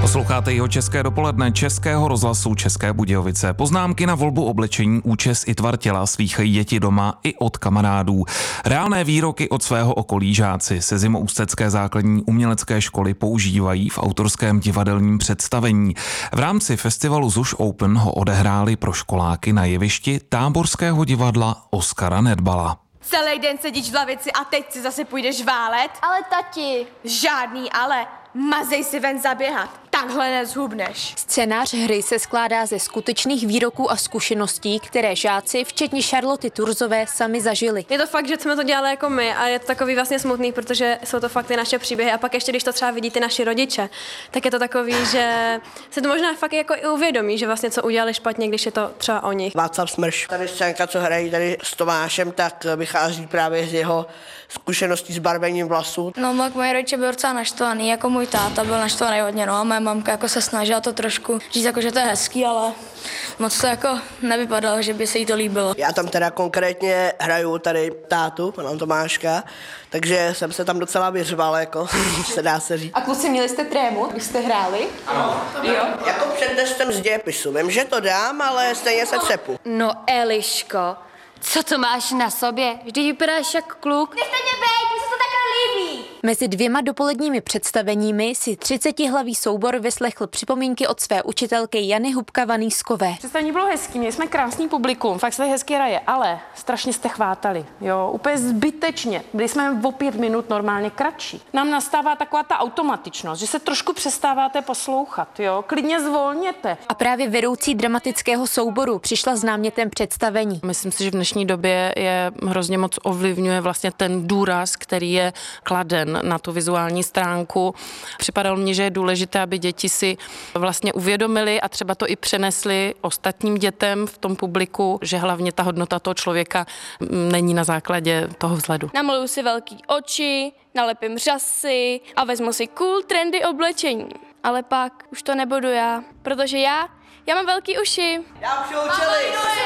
Posloucháte Jihočeské dopoledne Českého rozhlasu České Budějovice. Poznámky na volbu oblečení, účes i tvar těla slýchají děti doma i od kamarádů. Reálné výroky od svého okolí žáci se Zimoústecké základní umělecké školy používají v autorském divadelním představení. V rámci festivalu ZUŠ Open ho odehráli pro školáky na jevišti táborského divadla Oskara Nedbala. Celý den sedíš v lavici a teď si zase půjdeš válet? Ale tati. Žádný ale. Mazej si ven zaběhat. Takhle nezhubneš. Scénář hry se skládá ze skutečných výroků a zkušeností, které žáci, včetně Charloty Turzové, sami zažili. Je to fakt, že jsme to dělali jako my a je to takový vlastně smutný, protože jsou to fakt ty naše příběhy a pak ještě, když to třeba vidí ty naši rodiče, tak je to takový, že se to možná fakt jako i uvědomí, že vlastně co udělali špatně, když je to třeba o nich. Václav Smrš. Tady scénka, co hrají tady s Tomášem, tak vychází právě z jeho zkušeností s barvením vlasů. No, moje rodiče byl docela naštvaný, jako můj táta byl naštvaný hodně, no a moje mamka jako se snažila to trošku říct, jako, že to je hezký, ale moc to jako nevypadalo, že by se jí to líbilo. Já tam teda konkrétně hraju tady tátu, pana Tomáška, takže jsem se tam docela vyřval, jako se dá se říct. A kluci, měli jste trému, když jste hráli? Ano. Jo. Jako před testem z dějepisu. Vím, že to dám, ale stejně se třepu. No Eliško, co to máš na sobě? Vždyť vypadáš jak kluk. Nechte mě bejt, mi se to takhle líbí. Mezi dvěma dopoledními představeními si 30hlavý soubor vyslechl připomínky od své učitelky Jany Hubka-Vanýskové. Představení bylo hezký, měli jsme krásný publikum, fakt se hezky hraje, ale strašně jste chvátali, jo, úplně zbytečně. Byli jsme o 5 minut normálně kratší. Nám nastává taková ta automatičnost, že se trošku přestáváte poslouchat, jo, klidně zvolněte. A právě vedoucí dramatického souboru přišla s námětem představení. Myslím si, že v dnešní době je hrozně moc ovlivňuje vlastně ten důraz, který je kladen na tu vizuální stránku. Připadalo mně, že je důležité, aby děti si vlastně uvědomili a třeba to i přenesli ostatním dětem v tom publiku, že hlavně ta hodnota toho člověka není na základě toho vzhledu. Namaluju si velký oči, nalepím řasy a vezmu si cool trendy oblečení. Ale pak už to nebudu já, protože já mám velký uši. Já už učili.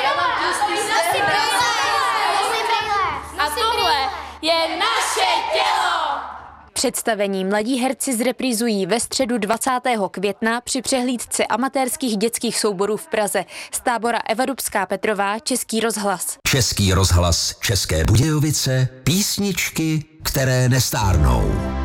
A tohle je naše tělo! Představení mladí herci zreprízují ve středu 20. května při přehlídce amatérských dětských souborů v Praze. Z tábora Eva Dubská-Petrová, Český rozhlas. Český rozhlas České Budějovice, písničky, které nestárnou.